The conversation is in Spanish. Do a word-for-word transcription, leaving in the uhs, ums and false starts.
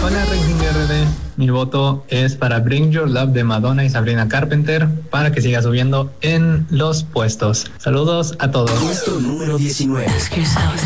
Hola, Ranking R D. Mi voto es para Bring Your Love de Madonna y Sabrina Carpenter para que siga subiendo en los puestos. Saludos a todos. Puesto número diecinueve. Ask yourself